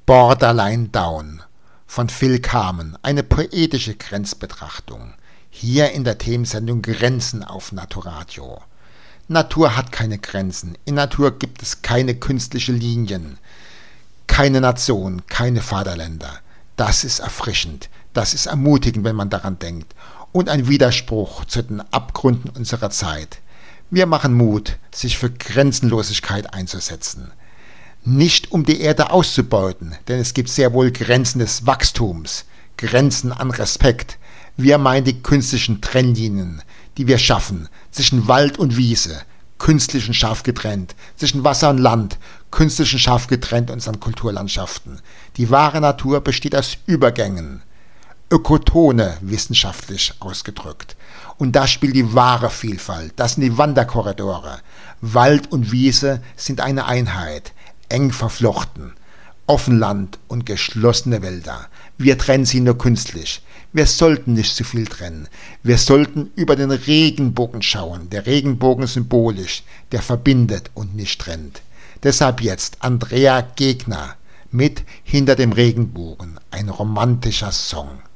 Borderline Down von Phil Kamen, eine poetische Grenzbetrachtung. Hier in der Themensendung Grenzen auf Naturadio. Natur hat keine Grenzen. In Natur gibt es keine künstlichen Linien, keine Nation, keine Vaterländer. Das ist erfrischend, das ist ermutigend, wenn man daran denkt. Und ein Widerspruch zu den Abgründen unserer Zeit. Wir machen Mut, sich für Grenzenlosigkeit einzusetzen. Nicht um die Erde auszubeuten, denn es gibt sehr wohl Grenzen des Wachstums, Grenzen an Respekt. Wir meinen die künstlichen Trennlinien, die wir schaffen, zwischen Wald und Wiese, künstlich und scharf getrennt, zwischen Wasser und Land, künstlich und scharf getrennt in unseren Kulturlandschaften. Die wahre Natur besteht aus Übergängen, Ökotone wissenschaftlich ausgedrückt. Und da spielt die wahre Vielfalt, das sind die Wanderkorridore. Wald und Wiese sind eine Einheit, eng verflochten, Offenland und geschlossene Wälder. Wir trennen sie nur künstlich. Wir sollten nicht zu viel trennen. Wir sollten über den Regenbogen schauen. Der Regenbogen ist symbolisch, der verbindet und nicht trennt. Deshalb jetzt Andrea Gegner mit Hinter dem Regenbogen, ein romantischer Song.